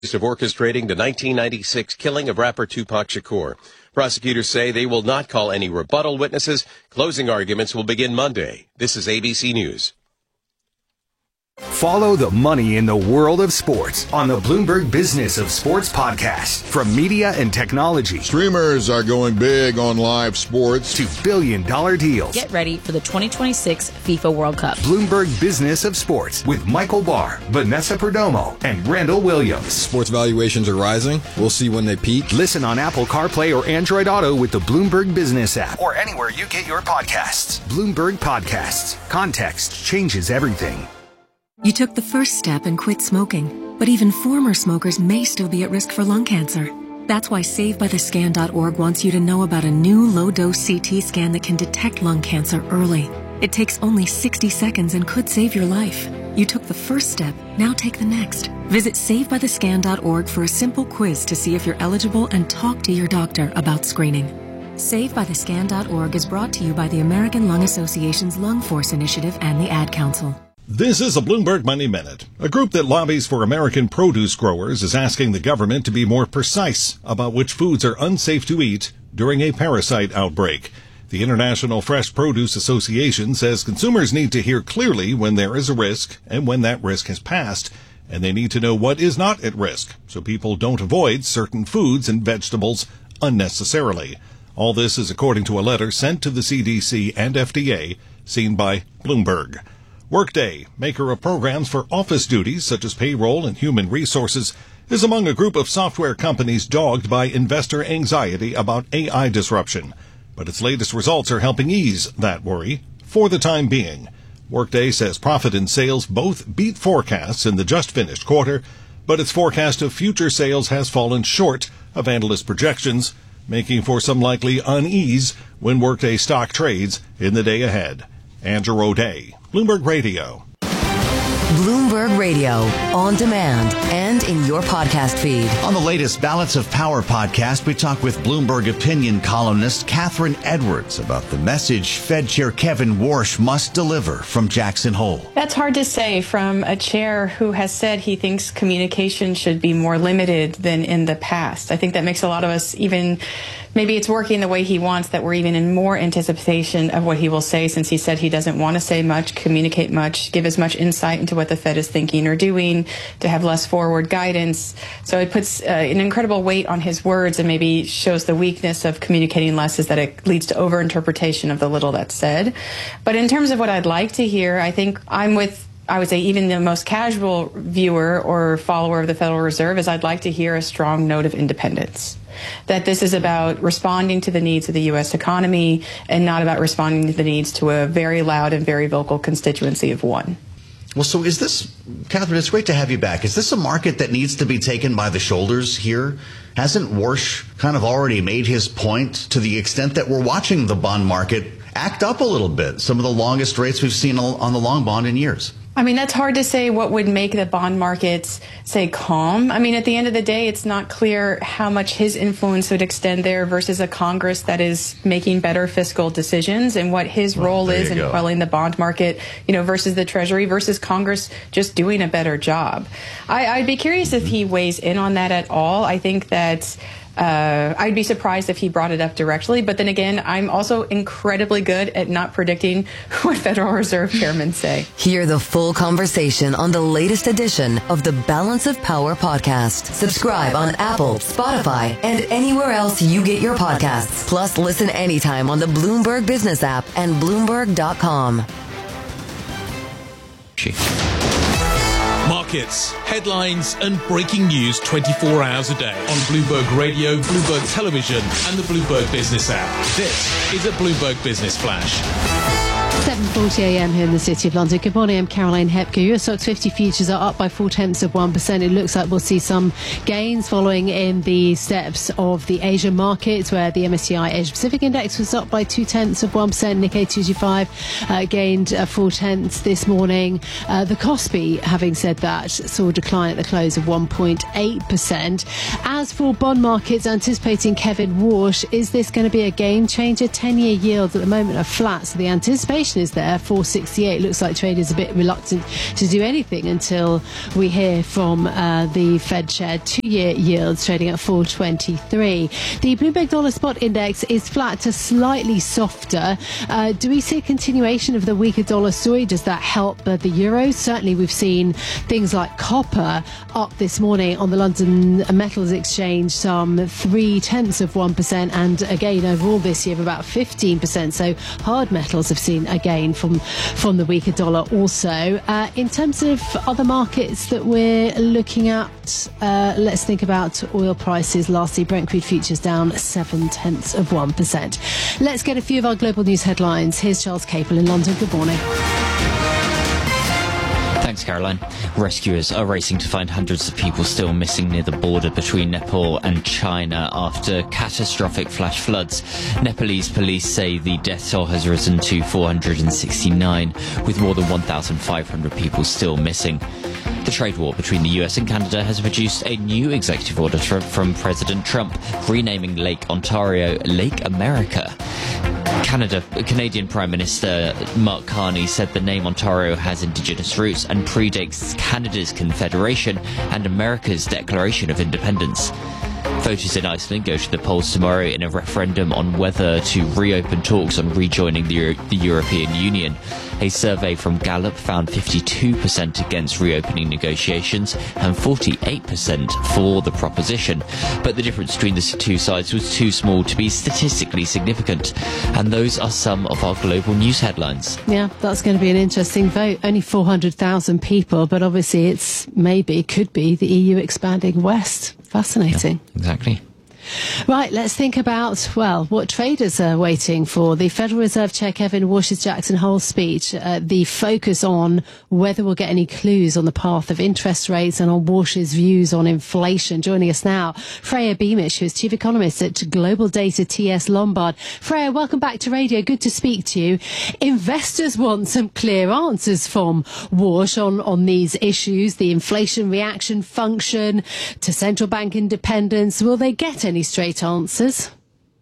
of orchestrating the 1996 killing of rapper Tupac Shakur. Prosecutors say they will not call any rebuttal witnesses. Closing arguments will begin Monday. This is ABC News. Follow the money in the world of sports on the Bloomberg Business of Sports podcast. From media and technology. Streamers are going big on live sports. To billion-dollar deals. Get ready for the 2026 FIFA World Cup. Bloomberg Business of Sports with Michael Barr, Vanessa Perdomo, and Randall Williams. Sports valuations are rising. We'll see when they peak. Listen on Apple CarPlay or Android Auto with the Bloomberg Business app. Or anywhere you get your podcasts. Bloomberg Podcasts. Context changes everything. You took the first step and quit smoking, but even former smokers may still be at risk for lung cancer. That's why SaveByTheScan.org wants you to know about a new low-dose CT scan that can detect lung cancer early. It takes only 60 seconds and could save your life. You took the first step, now take the next. Visit SaveByTheScan.org for a simple quiz to see if you're eligible and talk to your doctor about screening. SaveByTheScan.org is brought to you by the American Lung Association's Lung Force Initiative and the Ad Council. This is a Bloomberg Money Minute. A group that lobbies for American produce growers is asking the government to be more precise about which foods are unsafe to eat during a parasite outbreak. The International Fresh Produce Association says consumers need to hear clearly when there is a risk and when that risk has passed, and they need to know what is not at risk so people don't avoid certain foods and vegetables unnecessarily. All this is according to a letter sent to the CDC and FDA, seen by Bloomberg. Workday, maker of programs for office duties such as payroll and human resources, is among a group of software companies dogged by investor anxiety about AI disruption. But its latest results are helping ease that worry for the time being. Workday says profit and sales both beat forecasts in the just-finished quarter, but its forecast of future sales has fallen short of analyst projections, making for some likely unease when Workday stock trades in the day ahead. Andrew O'Day, Bloomberg Radio. Bloomberg Radio, on demand and in your podcast feed. On the latest Balance of Power podcast, we talk with Bloomberg opinion columnist Catherine Edwards about the message Fed Chair Kevin Warsh must deliver from Jackson Hole. That's hard to say from a chair who has said he thinks communication should be more limited than in the past. I think that makes a lot of us even... Maybe it's working the way he wants, that we're even in more anticipation of what he will say, since he said he doesn't want to say much, communicate much, give as much insight into what the Fed is thinking or doing, to have less forward guidance. So it puts an incredible weight on his words, and maybe shows the weakness of communicating less is that it leads to overinterpretation of the little that's said. But in terms of what I'd like to hear, I think I'm with, I would say, even the most casual viewer or follower of the Federal Reserve, is I'd like to hear a strong note of independence. That this is about responding to the needs of the U.S. economy and not about responding to the needs to a very loud and very vocal constituency of one. Well, so is this, Catherine, it's great to have you back. Is this a market that needs to be taken by the shoulders here? Hasn't Warsh kind of already made his point to the extent that we're watching the bond market act up a little bit? Some of the longest rates we've seen on the long bond in years. I mean, that's hard to say what would make the bond markets, say, calm. I mean, at the end of the day, it's not clear how much his influence would extend there versus a Congress that is making better fiscal decisions, and what his role is in quelling the bond market, you know, versus the Treasury, versus Congress just doing a better job. I'd be curious if he weighs in on that at all. I think that I'd be surprised if he brought it up directly. But then again, I'm also incredibly good at not predicting what Federal Reserve chairmen say. Hear the full conversation on the latest edition of the Balance of Power podcast. Subscribe on Apple, Spotify, and anywhere else you get your podcasts. Plus, listen anytime on the Bloomberg Business app and Bloomberg.com. Markets, headlines, and breaking news 24 hours a day on Bloomberg Radio, Bloomberg Television, and the Bloomberg Business app. This is a Bloomberg Business Flash. 7:40 a.m. here in the City of London. Good morning, I'm Caroline Hepker. US Stocks 50 futures are up by 0.4%. It looks like we'll see some gains following in the steps of the Asian markets, where the MSCI Asia Pacific Index was up by 0.2%. Nikkei 225 gained 0.4 this morning. The Kospi, having said that, saw a decline at the close of 1.8%. As for bond markets, anticipating Kevin Warsh, is this going to be a game changer? 10-year yields at the moment are flat, so the anticipation is there, 468. Looks like traders a bit reluctant to do anything until we hear from the Fed Chair. 2-year yields trading at 423. The Bloomberg Dollar Spot Index is flat to slightly softer. Do we see a continuation of the weaker dollar story? Does that help the euro? Certainly we've seen things like copper up this morning on the London Metals Exchange, some 0.3%, and again overall this year of about 15%. So hard metals have seen a gain from the weaker dollar also. In terms of other markets that we're looking at, let's think about oil prices. Lastly, Brent crude futures down 0.7%. Let's get a few of our global news headlines. Here's Charles Capel in London. Good morning. Thanks, Caroline. Rescuers are racing to find hundreds of people still missing near the border between Nepal and China after catastrophic flash floods. Nepalese police say the death toll has risen to 469, with more than 1,500 people still missing. The trade war between the US and Canada has produced a new executive order from President Trump, renaming Lake Ontario Lake America. Canadian Prime Minister Mark Carney said the name Ontario has Indigenous roots and predates Canada's Confederation and America's Declaration of Independence. Voters in Iceland go to the polls tomorrow in a referendum on whether to reopen talks on rejoining the European Union. A survey from Gallup found 52% against reopening negotiations and 48% for the proposition. But the difference between the two sides was too small to be statistically significant. And those are some of our global news headlines. Yeah, that's going to be an interesting vote. Only 400,000 people, but obviously could be the EU expanding west. Fascinating. Yeah, exactly. Right, let's think about, what traders are waiting for. The Federal Reserve Chair Kevin Warsh's Jackson Hole's speech, the focus on whether we'll get any clues on the path of interest rates and on Warsh's views on inflation. Joining us now, Freya Beamish, who is Chief Economist at Global Data TS Lombard. Freya, welcome back to radio. Good to speak to you. Investors want some clear answers from Warsh on these issues, the inflation reaction function to central bank independence. Will they get any straight answers?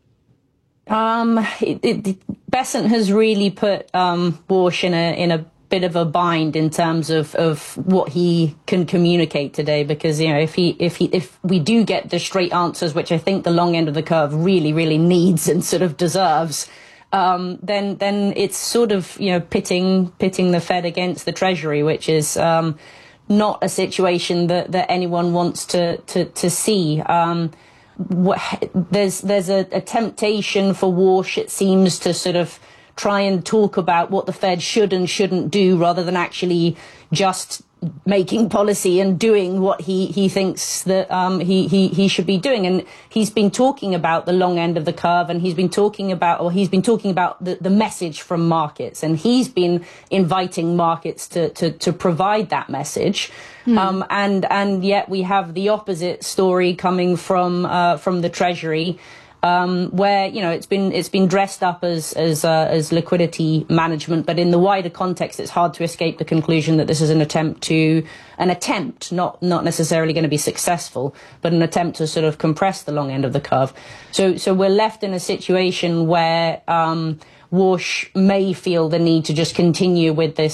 Bessent has really put Warsh in a bit of a bind in terms of what he can communicate today, because if we do get the straight answers, which I think the long end of the curve really needs and sort of deserves, then it's sort of pitting the Fed against the Treasury, which is not a situation that anyone wants to see. There's a temptation for Warsh, it seems, to sort of try and talk about what the Fed should and shouldn't do, rather than actually just making policy and doing what he thinks that he should be doing. And he's been talking about the long end of the curve, and he's been talking about the message from markets, and he's been inviting markets to provide that message. And yet we have the opposite story coming from the Treasury, where it's been dressed up as liquidity management, but in the wider context, it's hard to escape the conclusion that this is an attempt, not necessarily going to be successful, but an attempt to sort of compress the long end of the curve. So we're left in a situation where Warsh may feel the need to just continue with this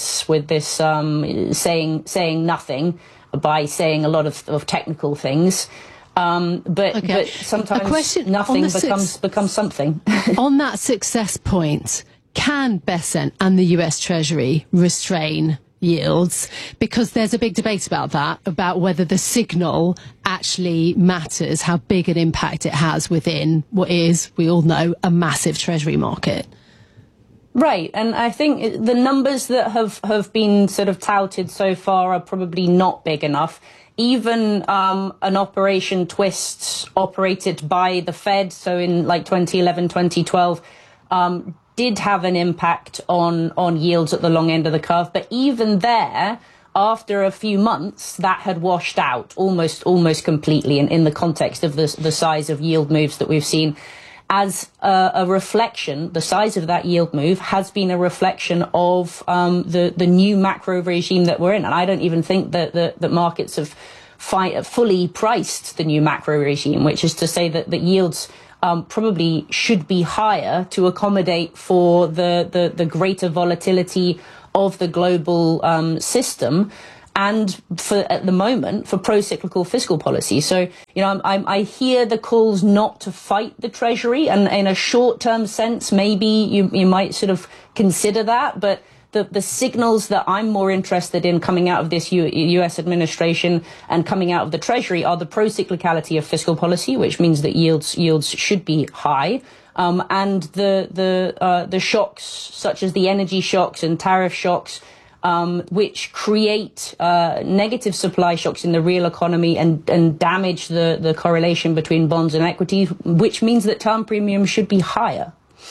saying nothing by saying a lot of technical things. But sometimes nothing becomes something. On that success point, can Bessent and the US Treasury restrain yields? Because there's a big debate about that, about whether the signal actually matters, how big an impact it has within what is, we all know, a massive Treasury market. Right, and I think the numbers that have been sort of touted so far are probably not big enough. Even an Operation Twist operated by the Fed, so in like 2011, 2012, did have an impact on yields at the long end of the curve. But even there, after a few months, that had washed out almost completely in the context of the size of yield moves that we've seen. As a reflection, the size of that yield move has been a reflection of the new macro regime that we're in. And I don't even think that markets have fully priced the new macro regime, which is to say that the yields probably should be higher to accommodate for the greater volatility of the global system, and at the moment for pro-cyclical fiscal policy. So, I hear the calls not to fight the Treasury, and in a short-term sense, maybe you might sort of consider that, but the signals that I'm more interested in coming out of this U.S. administration and coming out of the Treasury are the pro-cyclicality of fiscal policy, which means that yields should be high, and the shocks, such as the energy shocks and tariff shocks, which create negative supply shocks in the real economy and damage the correlation between bonds and equities, which means that term premiums should be higher.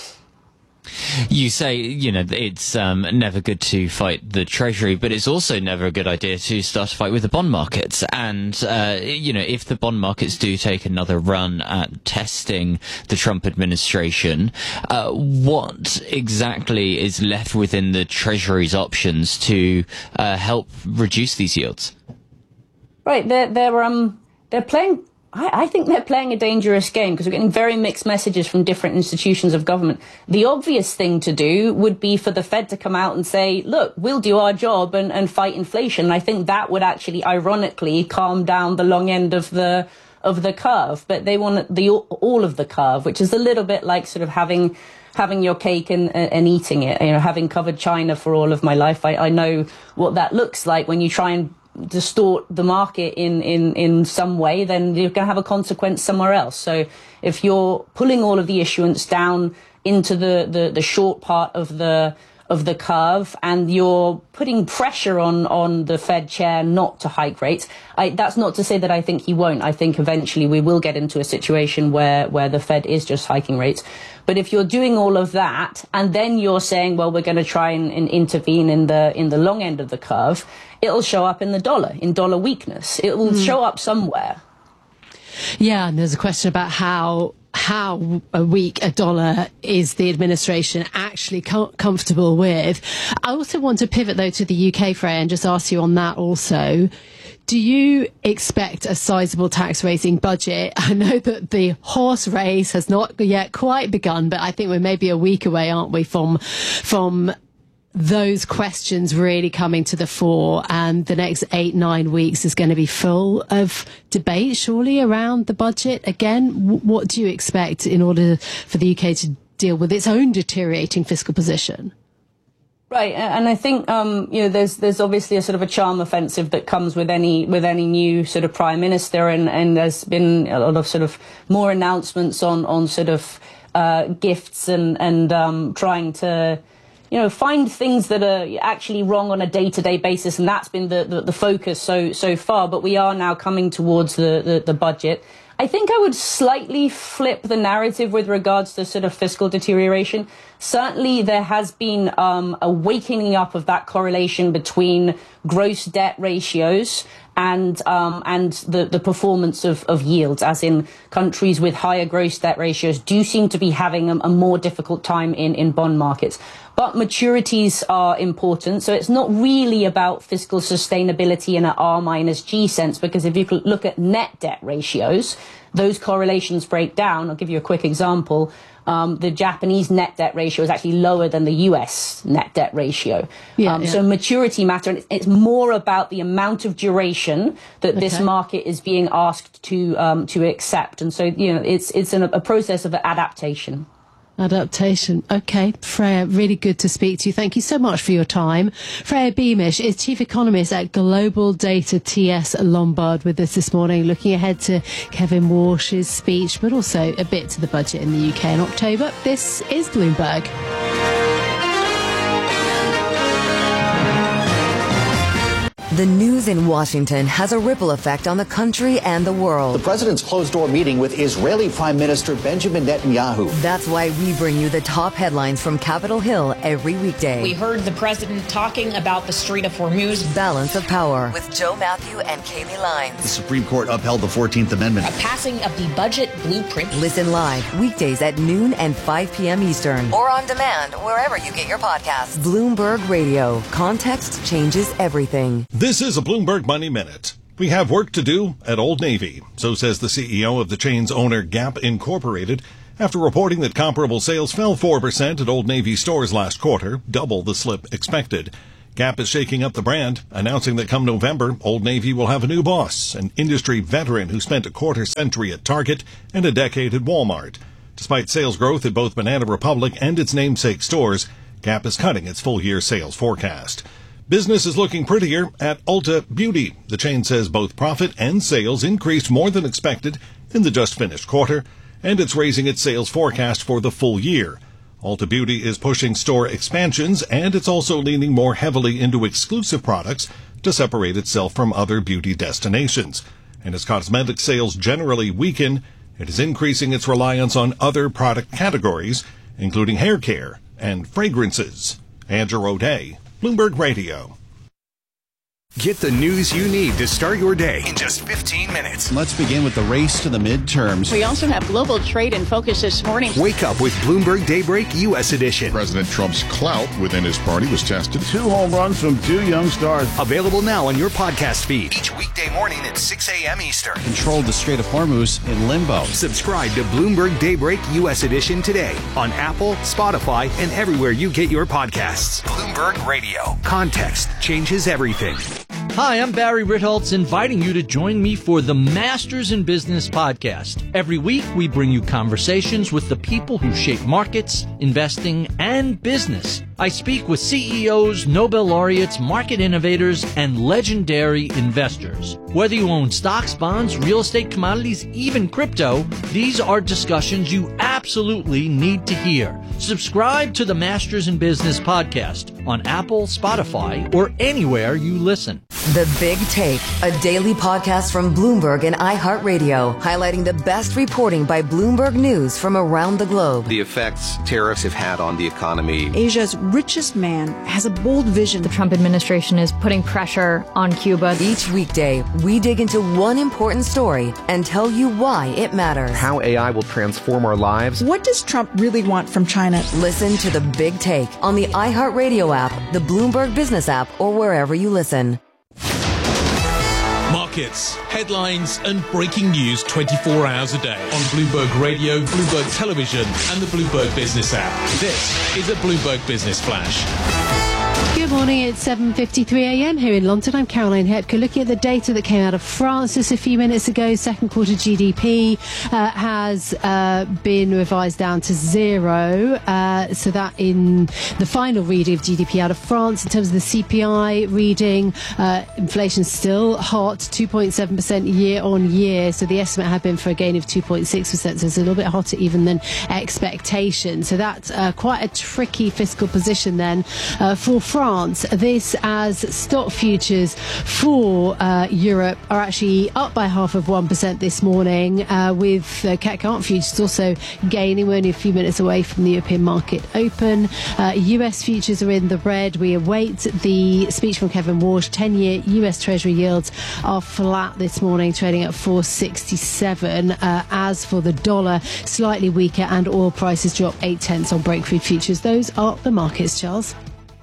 You say, it's never good to fight the Treasury, but it's also never a good idea to start a fight with the bond markets. And, if the bond markets do take another run at testing the Trump administration, what exactly is left within the Treasury's options to help reduce these yields? Right. They're playing... I think they're playing a dangerous game because we're getting very mixed messages from different institutions of government. The obvious thing to do would be for the Fed to come out and say, look, we'll do our job and fight inflation. And I think that would actually, ironically, calm down the long end of the curve. But they want all of the curve, which is a little bit like sort of having your cake and eating it. Having covered China for all of my life, I know what that looks like when you try and distort the market in some way, then you're going to have a consequence somewhere else. So if you're pulling all of the issuance down into the short part of the curve and you're putting pressure on the Fed chair not to hike rates, that's not to say that I think he won't. I think eventually we will get into a situation where the Fed is just hiking rates. But if you're doing all of that and then you're saying, well, we're going to try and intervene in the long end of the curve, it'll show up in the dollar, in dollar weakness. It will show up somewhere. Yeah, and there's a question about how weak a dollar is the administration actually comfortable with. I also want to pivot, though, to the UK, Freya, and just ask you on that also. Do you expect a sizable tax-raising budget? I know that the horse race has not yet quite begun, but I think we're maybe a week away, aren't we, from those questions really coming to the fore, and the next 8-9 weeks is going to be full of debate, surely, around the budget. Again, what do you expect in order for the UK to deal with its own deteriorating fiscal position? Right, and I think there's obviously a sort of a charm offensive that comes with any new sort of prime minister, and there's been a lot of sort of more announcements on sort of gifts and trying to find things that are actually wrong on a day-to-day basis, and that's been the focus so far. But we are now coming towards the budget. I think I would slightly flip the narrative with regards to sort of fiscal deterioration. Certainly, there has been a waking up of that correlation between gross debt ratios and the performance of yields, as in countries with higher gross debt ratios do seem to be having a more difficult time in bond markets. But maturities are important, so it's not really about fiscal sustainability in an R-G sense, because if you look at net debt ratios, those correlations break down. I'll give you a quick example. The Japanese net debt ratio is actually lower than the US net debt ratio. So maturity matter, and it's more about the amount of duration that this market is being asked to accept. And so, it's a process of adaptation. Adaptation. Okay, Freya, really good to speak to you. Thank you so much for your time. Freya Beamish is Chief Economist at Global Data TS Lombard with us this morning, looking ahead to Kevin Walsh's speech, but also a bit to the budget in the UK in October. This is Bloomberg. The news in Washington has a ripple effect on the country and the world. The president's closed-door meeting with Israeli Prime Minister Benjamin Netanyahu. That's why we bring you the top headlines from Capitol Hill every weekday. We heard the president talking about the Strait of Hormuz. Balance of Power with Joe Matthew and Kaylee Lyons. The Supreme Court upheld the 14th Amendment. A passing of the budget blueprint. Listen live weekdays at noon and 5 p.m. Eastern. Or on demand wherever you get your podcasts. Bloomberg Radio. Context changes everything. This is a Bloomberg Money Minute. We have work to do at Old Navy, so says the CEO of the chain's owner, Gap Incorporated, after reporting that comparable sales fell 4% at Old Navy stores last quarter, double the slip expected. Gap is shaking up the brand, announcing that come November, Old Navy will have a new boss, an industry veteran who spent a quarter century at Target and a decade at Walmart. Despite sales growth at both Banana Republic and its namesake stores, Gap is cutting its full-year sales forecast. Business is looking prettier at Ulta Beauty. The chain says both profit and sales increased more than expected in the just-finished quarter, and it's raising its sales forecast for the full year. Ulta Beauty is pushing store expansions, and it's also leaning more heavily into exclusive products to separate itself from other beauty destinations. And as cosmetic sales generally weaken, it is increasing its reliance on other product categories, including hair care and fragrances. Andrew O'Day, Bloomberg Radio. Get the news you need to start your day in just 15 minutes. Let's begin with the race to the midterms. We also have global trade in focus this morning. Wake up with Bloomberg Daybreak U.S. edition. President Trump's clout within his party was tested. 2 home runs from 2 young stars. Available now on your podcast feed. Each weekday morning at 6 a.m. Eastern. Controlled the Strait of Hormuz in limbo. Subscribe to Bloomberg Daybreak U.S. edition today on Apple, Spotify, and everywhere you get your podcasts. Bloomberg Radio. Context changes everything. Hi, I'm Barry Ritholtz, inviting you to join me for the Masters in Business podcast. Every week, we bring you conversations with the people who shape markets, investing, and business. I speak with CEOs, Nobel laureates, market innovators, and legendary investors. Whether you own stocks, bonds, real estate, commodities, even crypto, these are discussions you absolutely need to hear. Subscribe to the Masters in Business podcast on Apple, Spotify, or anywhere you listen. The Big Take, a daily podcast from Bloomberg and iHeartRadio, highlighting the best reporting by Bloomberg News from around the globe. The effects tariffs have had on the economy. Asia's richest man has a bold vision. The Trump administration is putting pressure on Cuba. Each weekday, we dig into one important story and tell you why it matters. How AI will transform our lives. What does Trump really want from China? Listen to The Big Take on the iHeartRadio app, the Bloomberg Business app, or wherever you listen. Markets, headlines, and breaking news 24 hours a day on Bloomberg Radio, Bloomberg Television, and the Bloomberg Business app. This is a Bloomberg Business Flash. Good morning, it's 7:53 a.m. here in London. I'm Caroline Hepker. Looking at the data that came out of France just a few minutes ago, second quarter GDP has been revised down to 0. So that in the final reading of GDP out of France, in terms of the CPI reading, inflation's still hot, 2.7% year on year. So the estimate had been for a gain of 2.6%. So it's a little bit hotter even than expectation. So that's quite a tricky fiscal position then for France. This as stock futures for Europe are actually up by 0.5% this morning, with CAC 40 futures also gaining. We're only a few minutes away from the European market open. US futures are in the red. We await the speech from Kevin Warsh. 10-year US Treasury yields are flat this morning, trading at 4.67. As for the dollar, slightly weaker, and oil prices drop 0.8 on Breakthrough futures. Those are the markets, Charles.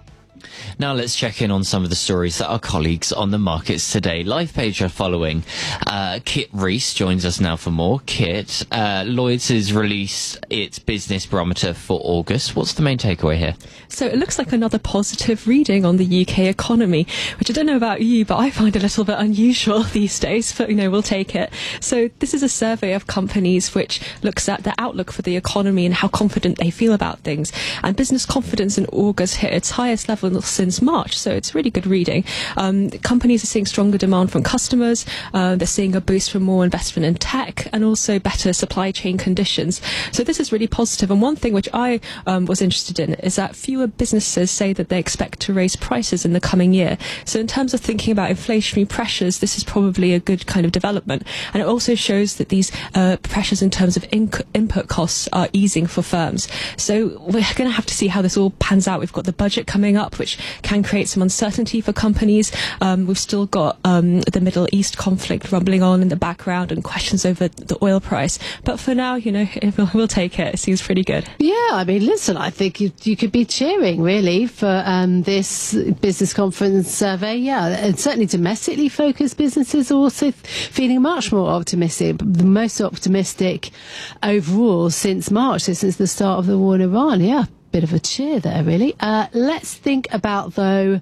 Now let's check in on some of the stories that our colleagues on the markets today. Live page are following. Kit Reese joins us now for more. Kit, Lloyds has released its business barometer for August. What's the main takeaway here? So it looks like another positive reading on the UK economy, which I don't know about you, but I find a little bit unusual these days, but we'll take it. So this is a survey of companies which looks at the outlook for the economy and how confident they feel about things. And business confidence in August hit its highest level since March, so it's really good reading. Companies are seeing stronger demand from customers. They're seeing a boost from more investment in tech and also better supply chain conditions. So this is really positive. And one thing which I was interested in is that fewer businesses say that they expect to raise prices in the coming year. So in terms of thinking about inflationary pressures, this is probably a good kind of development. And it also shows that these pressures in terms of input costs are easing for firms. So we're going to have to see how this all pans out. We've got the budget coming up, which can create some uncertainty for companies. We've still got the Middle East conflict rumbling on in the background and questions over the oil price. But for now, we'll take it. It seems pretty good. Yeah, I mean, listen, I think you could be cheering, really, for this business conference survey. Yeah, and certainly domestically focused businesses are also feeling much more optimistic, the most optimistic overall since March, so since the start of the war in Iran. Yeah. Bit of a cheer there, really. Let's think about, though,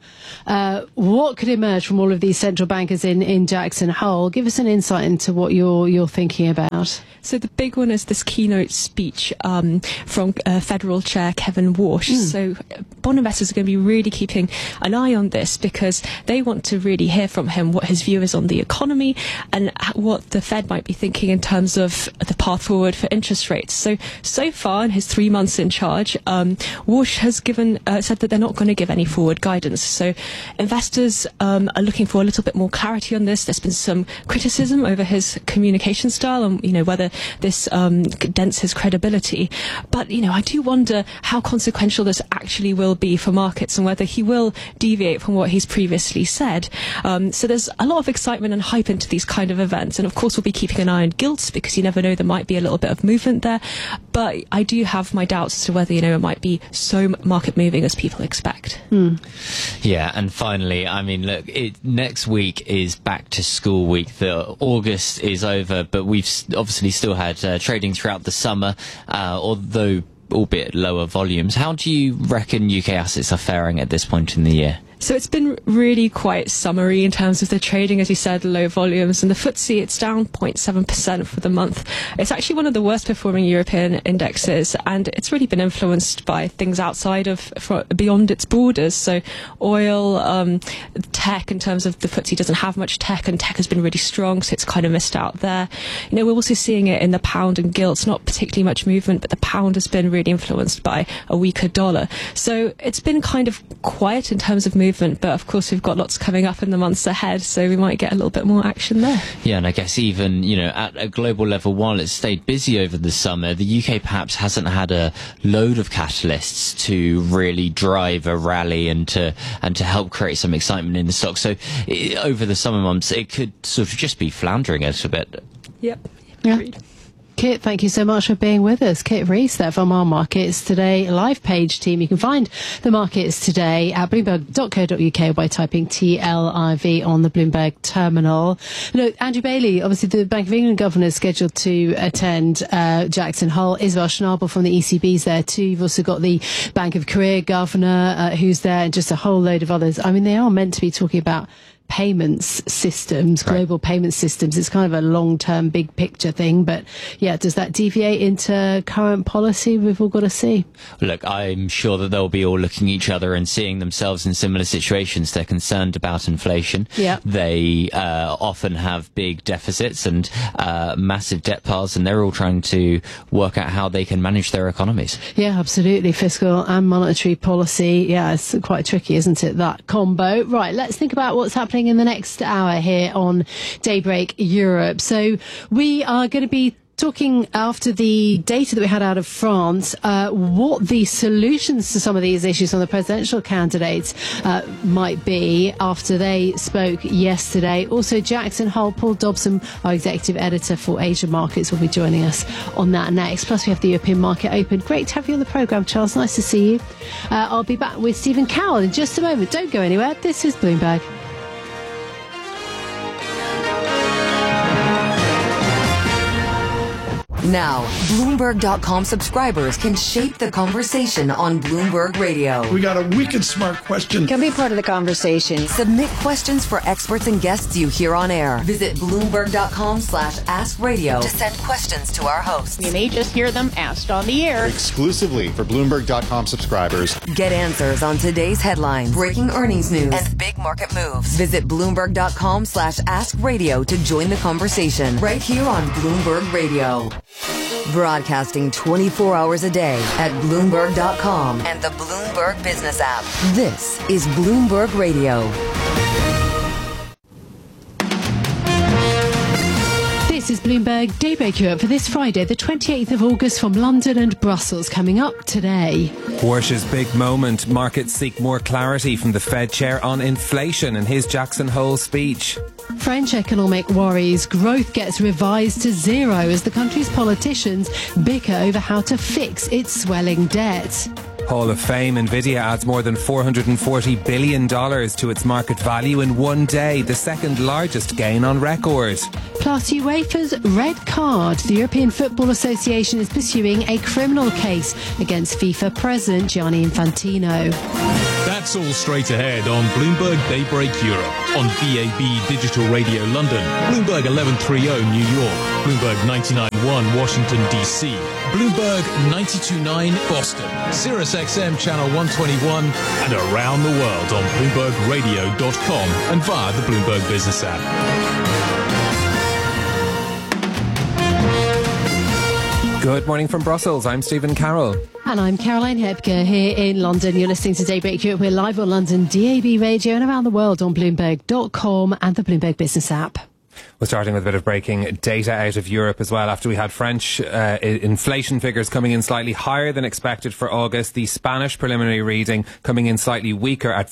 what could emerge from all of these central bankers in Jackson Hole. Give us an insight into what you're thinking about. So the big one is this keynote speech from Federal Chair Kevin Warsh. So bond investors are going to be really keeping an eye on this because they want to really hear from him what his view is on the economy and what the Fed might be thinking in terms of the path forward for interest rates. So far in his 3 months in charge, Warsh has said that they're not going to give any forward guidance. So investors are looking for a little bit more clarity on this. There's been some criticism over his communication style and whether this dents his credibility. But I do wonder how consequential this actually will be for markets and whether he will deviate from what he's previously said. So there's a lot of excitement and hype into these kind of events, and of course we'll be keeping an eye on gilts because you never know, there might be a little bit of movement there. But I do have my doubts as to whether it might be so market moving as people expect. Yeah, and finally, I mean, look, next week is back to school week. The August is over, but we've obviously still had trading throughout the summer, although albeit lower volumes. How do you reckon UK assets are faring at this point in the year? So it's been really quite summery in terms of the trading, as you said, low volumes. And the FTSE, it's down 0.7% for the month. It's actually one of the worst performing European indexes, and it's really been influenced by things outside of, beyond its borders. So oil, tech, in terms of the FTSE doesn't have much tech, and tech has been really strong, so it's kind of missed out there. We're also seeing it in the pound and gilts, not particularly much movement, but the pound has been really influenced by a weaker dollar. So it's been kind of quiet in terms of movement, but of course we've got lots coming up in the months ahead, so we might get a little bit more action there. Yeah, and I guess even, at a global level, while it's stayed busy over the summer, the UK perhaps hasn't had a load of catalysts to really drive a rally and to help create some excitement in the stock. So over the summer months, it could sort of just be floundering a little bit. Yep. Yeah. Agreed. Kit, thank you so much for being with us. Kit Rees there from our Markets Today live page team. You can find the Markets Today at bloomberg.co.uk by typing TLIV on the Bloomberg terminal. Andrew Bailey, obviously the Bank of England governor, is scheduled to attend Jackson Hole. Isabel Schnabel from the ECB's there too. You've also got the Bank of Korea governor who's there, and just a whole load of others. I mean, they are meant to be talking about payments systems, global payment systems. It's kind of a long-term, big picture thing, but yeah, does that deviate into current policy? We've all got to see. Look, I'm sure that they'll be all looking at each other and seeing themselves in similar situations. They're concerned about inflation. Yeah. They often have big deficits and massive debt piles, and they're all trying to work out how they can manage their economies. Yeah, absolutely. Fiscal and monetary policy. Yeah, it's quite tricky, isn't it, that combo? Right, let's think about what's happening in the next hour here on Daybreak Europe. So we are going to be talking after the data that we had out of France, what the solutions to some of these issues on the presidential candidates might be after they spoke yesterday. Also, Jackson Hole, Paul Dobson, our executive editor for Asia Markets, will be joining us on that next. Plus, we have the European Market Open. Great to have you on the programme, Charles. Nice to see you. I'll be back with Stephen Cowell in just a moment. Don't go anywhere. This is Bloomberg. Now, Bloomberg.com subscribers can shape the conversation on Bloomberg Radio. We got a wicked smart question. Can be part of the conversation. Submit questions for experts and guests you hear on air. Visit Bloomberg.com/AskRadio to send questions to our hosts. You may just hear them asked on the air. Exclusively for Bloomberg.com subscribers. Get answers on today's headlines, breaking earnings news, and big market moves. Visit Bloomberg.com/AskRadio to join the conversation right here on Bloomberg Radio. Broadcasting 24 hours a day at Bloomberg.com and the Bloomberg Business app. This is Bloomberg Radio. This This is Bloomberg Daybreak Europe for this Friday, the 28th of August, from London and Brussels. Coming up today. Warsh's big moment. Markets seek more clarity from the Fed chair on inflation in his Jackson Hole speech. French economic worries. Growth gets revised to zero as the country's politicians bicker over how to fix its swelling debt. Hall of Fame, Nvidia adds more than $440 billion to its market value in one day, the second largest gain on record. Plus UEFA's red card. The European Football Association is pursuing a criminal case against FIFA President Gianni Infantino. That's all straight ahead on Bloomberg Daybreak Europe, on DAB Digital Radio London, Bloomberg 1130 New York, Bloomberg 99.1 Washington DC, Bloomberg 92.9 Boston, Sirius XM Channel 121, and around the world on BloombergRadio.com and via the Bloomberg Business app. Good morning from Brussels. I'm Stephen Carroll. And I'm Caroline Hepker here in London. You're listening to Daybreak Europe. We're live on London DAB Radio and around the world on Bloomberg.com and the Bloomberg Business app. We're starting with a bit of breaking data out of Europe as well. After we had French inflation figures coming in slightly higher than expected for August, the Spanish preliminary reading coming in slightly weaker at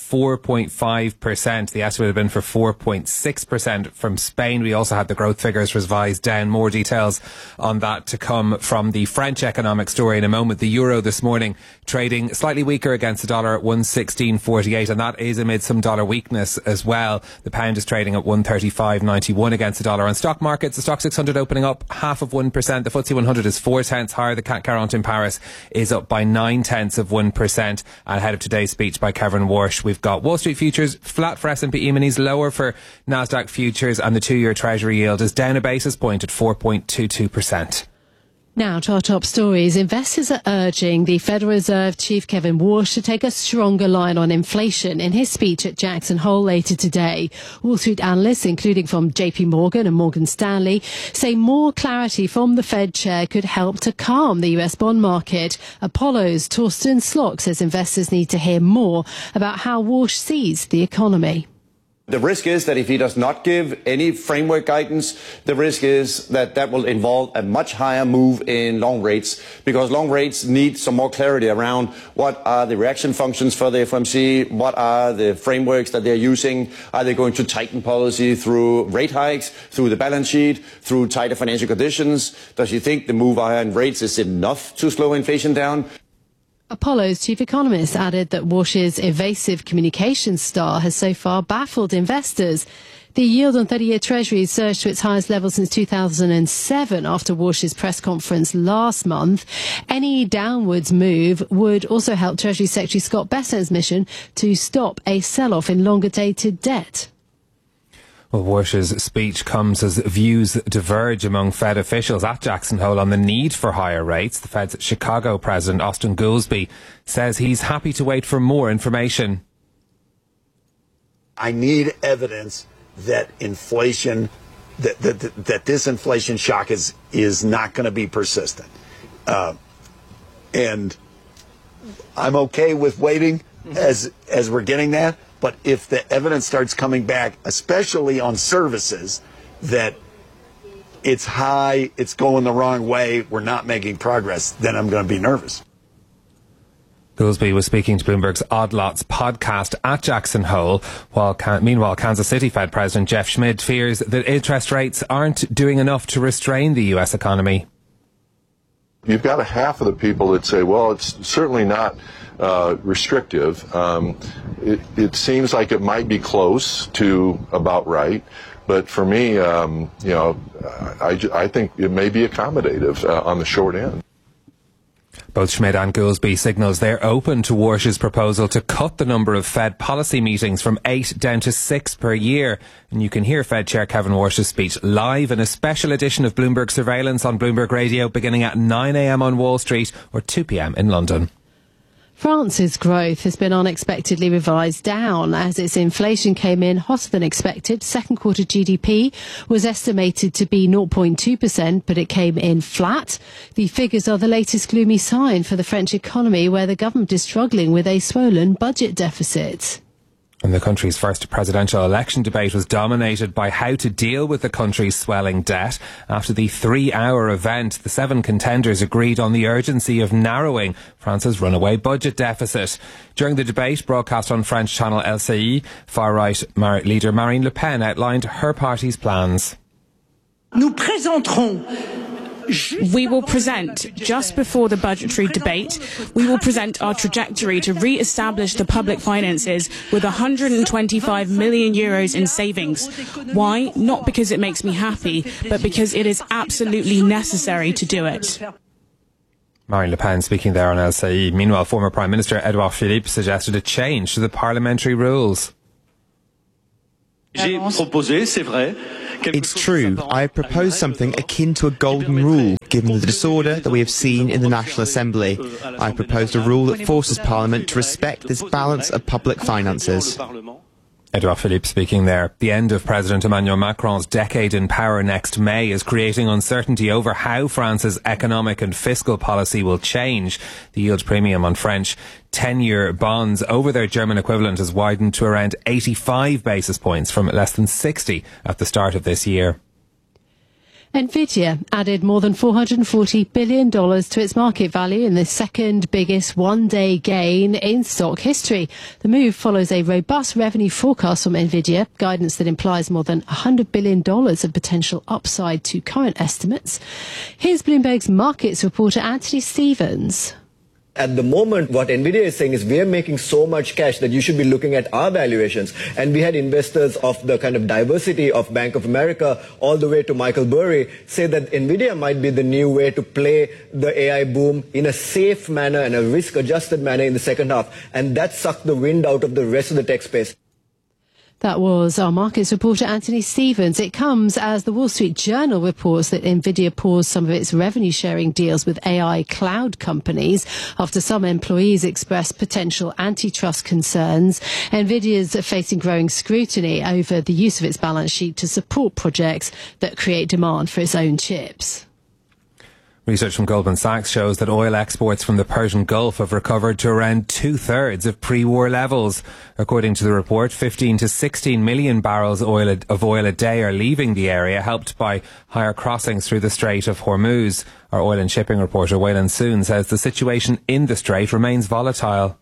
4.5%. The estimate had been for 4.6% from Spain. We also had the growth figures revised down. More details on that to come from the French economic story in a moment. The euro this morning trading slightly weaker against the dollar at 116.48, and that is amid some dollar weakness as well. The pound is trading at 135.91 against the dollar. On stock markets, the Stock 600 opening up 0.5%. The FTSE 100 is 0.4 higher. The CAC 40 in Paris is up by 0.9%. And ahead of today's speech by Kevin Warsh, we've got Wall Street futures flat for S&P E-minis, lower for Nasdaq futures, and the 2-year Treasury yield is down a basis point at 4.22%. Now to our top stories. Investors are urging the Federal Reserve Chief Kevin Warsh to take a stronger line on inflation. In his speech at Jackson Hole later today, Wall Street analysts, including from JP Morgan and Morgan Stanley, say more clarity from the Fed chair could help to calm the US bond market. Apollo's Torsten Slok says investors need to hear more about how Warsh sees the economy. The risk is that if he does not give any framework guidance, the risk is that that will involve a much higher move in long rates, because long rates need some more clarity around what are the reaction functions for the FOMC, what are the frameworks that they're using, are they going to tighten policy through rate hikes, through the balance sheet, through tighter financial conditions? Does he think the move higher in rates is enough to slow inflation down? Apollo's chief economist added that Warsh's evasive communications style has so far baffled investors. The yield on 30-year Treasuries surged to its highest level since 2007 after Warsh's press conference last month. Any downwards move would also help Treasury Secretary Scott Bessent's mission to stop a sell-off in longer-dated debt. Well, Warsh's speech comes as views diverge among Fed officials at Jackson Hole on the need for higher rates. The Fed's Chicago president, Austin Goolsbee, says he's happy to wait for more information. I need evidence that inflation, that this inflation shock is not going to be persistent. And I'm okay with waiting as we're getting that. But if the evidence starts coming back, especially on services, that it's high, it's going the wrong way, we're not making progress, then I'm going to be nervous. Goolsbee was speaking to Bloomberg's Odd Lots podcast at Jackson Hole, meanwhile Kansas City Fed President Jeff Schmidt fears that interest rates aren't doing enough to restrain the US economy. You've got a half of the people that say, well, it's certainly not restrictive. It seems like it might be close to about right. But for me, I think it may be accommodative on the short end. Both Schmidt and Goolsbee signals they're open to Warsh's proposal to cut the number of Fed policy meetings from 8 down to 6 per year. And you can hear Fed Chair Kevin Warsh's speech live in a special edition of Bloomberg Surveillance on Bloomberg Radio beginning at 9 a.m. on Wall Street or 2 p.m. in London. France's growth has been unexpectedly revised down as its inflation came in hotter than expected. Second quarter GDP was estimated to be 0.2%, but it came in flat. The figures are the latest gloomy sign for the French economy, where the government is struggling with a swollen budget deficit. And the country's first presidential election debate was dominated by how to deal with the country's swelling debt. After the 3-hour event, the 7 contenders agreed on the urgency of narrowing France's runaway budget deficit. During the debate, broadcast on French channel LCI, far-right leader Marine Le Pen outlined her party's plans. We will present, just before the budgetary debate, we will present our trajectory to re-establish the public finances with 125 million euros in savings. Why? Not because it makes me happy, but because it is absolutely necessary to do it. Marine Le Pen speaking there on LCI. Meanwhile, former Prime Minister Edouard Philippe suggested a change to the parliamentary rules. It's true. I have proposed something akin to a golden rule, given the disorder that we have seen in the National Assembly. I have proposed a rule that forces Parliament to respect this balance of public finances. Edouard Philippe speaking there. The end of President Emmanuel Macron's decade in power next May is creating uncertainty over how France's economic and fiscal policy will change. The yield premium on French 10-year bonds over their German equivalent has widened to around 85 basis points from less than 60 at the start of this year. Nvidia added more than $440 billion to its market value in the second biggest one-day gain in stock history. The move follows a robust revenue forecast from Nvidia, guidance that implies more than $100 billion of potential upside to current estimates. Here's Bloomberg's markets reporter Anthony Stevens. At the moment, what NVIDIA is saying is we are making so much cash that you should be looking at our valuations. And we had investors of the kind of diversity of Bank of America all the way to Michael Burry say that NVIDIA might be the new way to play the AI boom in a safe manner and a risk-adjusted manner in the second half. And that sucked the wind out of the rest of the tech space. That was our markets reporter Anthony Stevens. It comes as the Wall Street Journal reports that Nvidia paused some of its revenue-sharing deals with AI cloud companies after some employees expressed potential antitrust concerns. Nvidia is facing growing scrutiny over the use of its balance sheet to support projects that create demand for its own chips. Research from Goldman Sachs shows that oil exports from the Persian Gulf have recovered to around 2/3 of pre-war levels. According to the report, 15 to 16 million barrels of oil a day are leaving the area, helped by higher crossings through the Strait of Hormuz. Our oil and shipping reporter Waylon Soon says the situation in the strait remains volatile.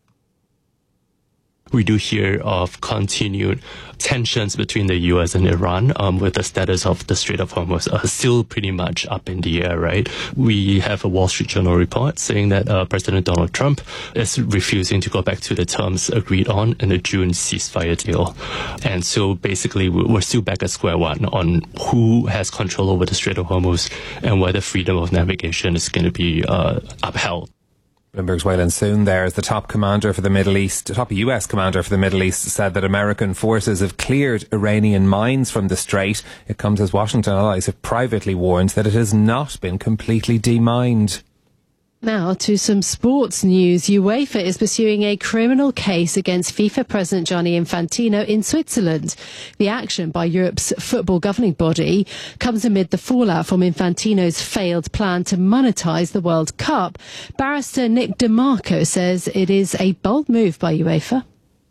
We do hear of continued tensions between the U.S. and Iran, with the status of the Strait of Hormuz still pretty much up in the air, right? We have a Wall Street Journal report saying that President Donald Trump is refusing to go back to the terms agreed on in the June ceasefire deal. And so basically we're still back at square one on who has control over the Strait of Hormuz and whether freedom of navigation is going to be upheld. Bloomberg's Waylon Soon there is the top commander for the Middle East. The top US commander for the Middle East said that American forces have cleared Iranian mines from the strait. It comes as Washington allies have privately warned that it has not been completely demined. Now to some sports news. UEFA is pursuing a criminal case against FIFA President Gianni Infantino in Switzerland. The action by Europe's football governing body comes amid the fallout from Infantino's failed plan to monetize the World Cup. Barrister Nick DeMarco says it is a bold move by UEFA.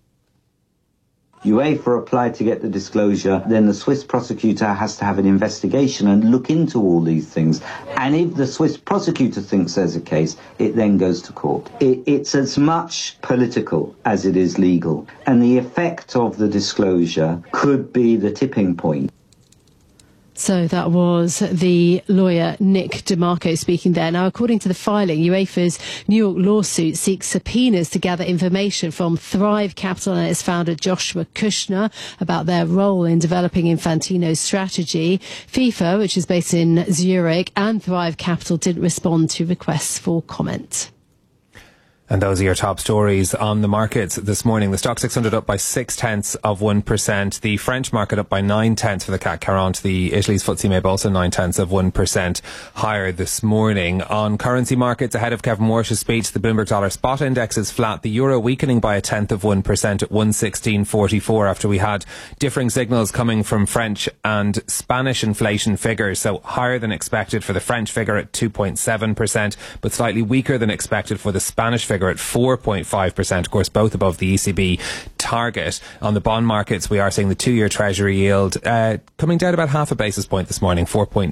UEFA applied to get the disclosure, then the Swiss prosecutor has to have an investigation and look into all these things. And if the Swiss prosecutor thinks there's a case, it then goes to court. It's as much political as it is legal. And the effect of the disclosure could be the tipping point. So that was the lawyer Nick DeMarco speaking there. Now, according to the filing, UEFA's New York lawsuit seeks subpoenas to gather information from Thrive Capital and its founder Joshua Kushner about their role in developing Infantino's strategy. FIFA, which is based in Zurich, and Thrive Capital didn't respond to requests for comment. And those are your top stories on the markets this morning. The Stock 600 up by 0.6%. The French market up by 0.9 for the CAC 40. The Italy's FTSE MIB also 0.9% higher this morning. On currency markets, ahead of Kevin Warsh's speech, the Bloomberg Dollar Spot Index is flat. The euro weakening by 0.1% at 116.44 after we had differing signals coming from French and Spanish inflation figures. So higher than expected for the French figure at 2.7%, but slightly weaker than expected for the Spanish figure figure at 4.5%, of course, both above the ECB target. On the bond markets, we are seeing the 2-year Treasury yield coming down about half a basis point this morning,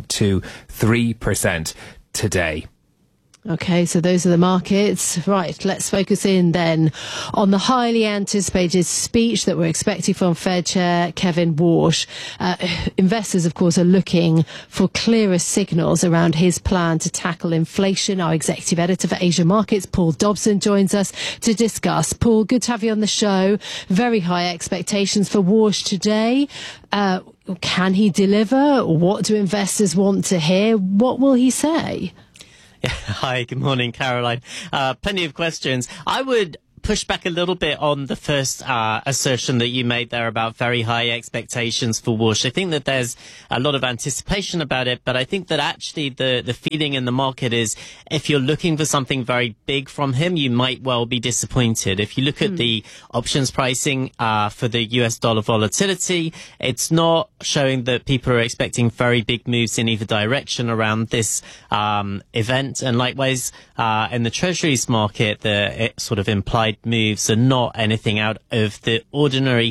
4.23% today. Okay, so those are the markets. Right, let's focus in then on the highly anticipated speech that we're expecting from Fed Chair Kevin Warsh. Investors, of course, are looking for clearer signals around his plan to tackle inflation. Our executive editor for Asia Markets, Paul Dobson, joins us to discuss. Paul, good to have you on the show. Very high expectations for Warsh today. Can he deliver? What do investors want to hear? What will he say? Yeah, hi, good morning, Caroline. Plenty of questions. I would push back a little bit on the first assertion that you made there about very high expectations for Warsh. I think that there's a lot of anticipation about it, but I think that actually the feeling in the market is if you're looking for something very big from him, you might well be disappointed. If you look at the options pricing for the US dollar volatility, it's not showing that people are expecting very big moves in either direction around this event. And likewise, in the Treasuries market, the sort of implied moves are not anything out of the ordinary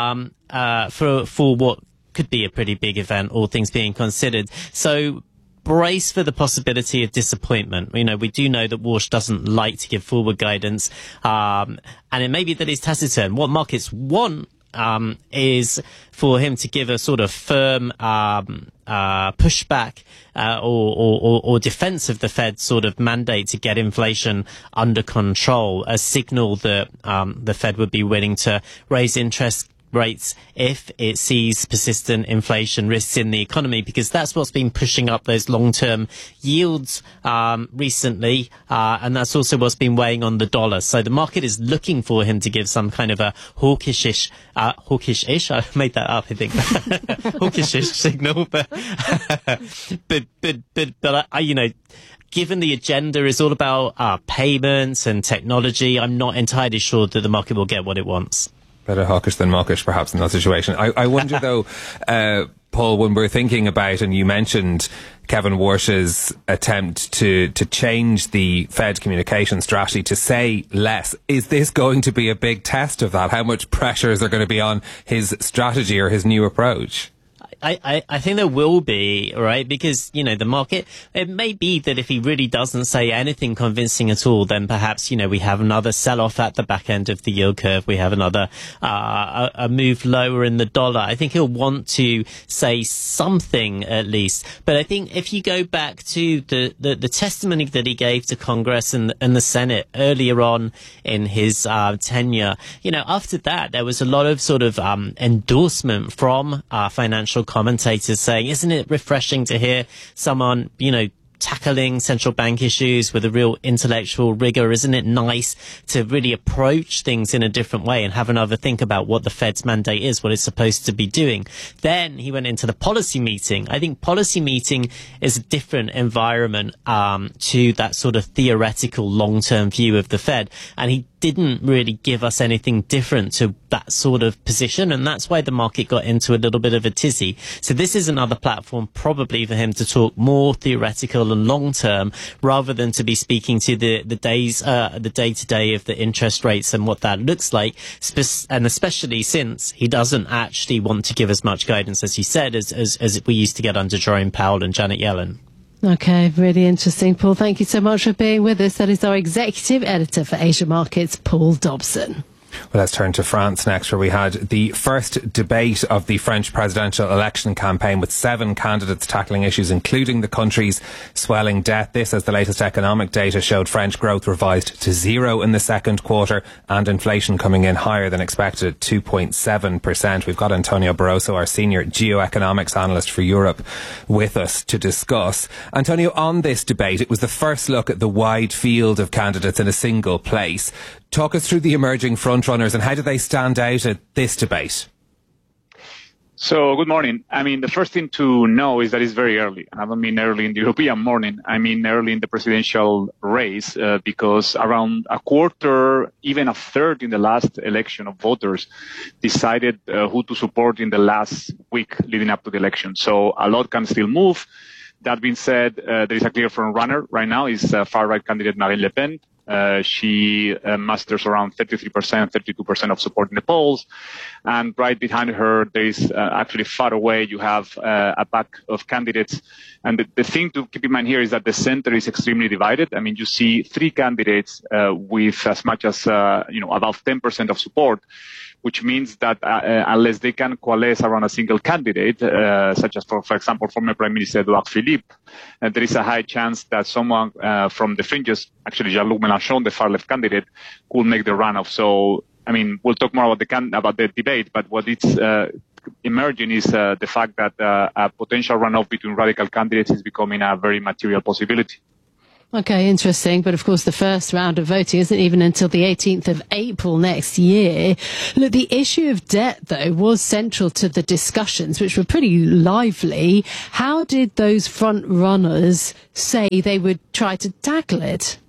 for what could be a pretty big event, all things being considered. So brace for the possibility of disappointment. You know, we do know that Warsh doesn't like to give forward guidance, and it may be that he's taciturn. What markets want is for him to give a sort of firm pushback or defense of the Fed's sort of mandate to get inflation under control, a signal that the Fed would be willing to raise interest rates if it sees persistent inflation risks in the economy, because that's what's been pushing up those long-term yields recently, and that's also what's been weighing on the dollar. So the market is looking for him to give some kind of a hawkish-ish, I made that up, I think, hawkish-ish signal, but you know, given the agenda is all about payments and technology, I'm not entirely sure that the market will get what it wants. Better hawkish than mawkish, perhaps, in that situation. I wonder, though, Paul, when we're thinking about, and you mentioned Kevin Warsh's attempt to change the Fed communication strategy to say less, is this going to be a big test of that? How much pressures are going to be on his strategy or his new approach? I think there will be, right? Because, you know, the market, it may be that if he really doesn't say anything convincing at all, then perhaps, you know, we have another sell-off at the back end of the yield curve. We have another, a move lower in the dollar. I think he'll want to say something at least. But I think if you go back to the testimony that he gave to Congress and the Senate earlier on in his tenure, you know, after that, there was a lot of sort of endorsement from financial commentators saying, isn't it refreshing to hear someone, you know, tackling central bank issues with a real intellectual rigor? Isn't it nice to really approach things in a different way and have another think about what the Fed's mandate is, what it's supposed to be doing? Then he went into the policy meeting. I think policy meeting is a different environment to that sort of theoretical long-term view of the Fed, and he didn't really give us anything different to that sort of position, and that's why the market got into a little bit of a tizzy. So this is another platform probably for him to talk more theoretical and long term, rather than to be speaking to the day-to-day of the interest rates and what that looks like, and especially since he doesn't actually want to give as much guidance, as you said, as we used to get under Jerome Powell and Janet Yellen. Okay, really interesting, Paul. Thank you so much for being with us. That is our executive editor for Asia Markets, Paul Dobson. Well, let's turn to France next, where we had the first debate of the French presidential election campaign, with 7 candidates tackling issues including the country's swelling debt. This, as the latest economic data showed French growth revised to 0 in the second quarter, and inflation coming in higher than expected at 2.7%. We've got Antonio Barroso, our senior geoeconomics analyst for Europe, with us to discuss. Antonio, on this debate, it was the first look at the wide field of candidates in a single place. Talk us through the emerging frontrunners and how do they stand out at this debate? So, good morning. I mean, the first thing to know is that it's very early. And I don't mean early in the European morning. I mean early in the presidential race, because around a quarter, even a third in the last election of voters decided who to support in the last week leading up to the election. So a lot can still move. That being said, there is a clear front runner right now. Is far-right candidate Marine Le Pen. She musters around 33%, 32% of support in the polls. And right behind her, there is actually far away, you have a pack of candidates. And the thing to keep in mind here is that the center is extremely divided. I mean, you see 3 candidates with as much as, about 10% of support, which means that unless they can coalesce around a single candidate, such as, for example, former Prime Minister Edouard Philippe, there is a high chance that someone from the fringes, actually Jean-Luc Mélenchon, the far-left candidate, could make the runoff. So, I mean, we'll talk more about the debate, but what it's emerging is the fact that a potential runoff between radical candidates is becoming a very material possibility. Okay, interesting. But of course, the first round of voting isn't even until the 18th of April next year. Look, the issue of debt, though, was central to the discussions, which were pretty lively. How did those front runners say they would try to tackle it?